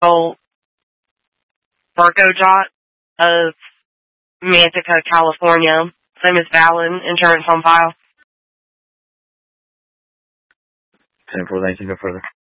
Old Barco Jot of Manteca, California. Same as Valen, insurance on file. 10-4, thank you, no further.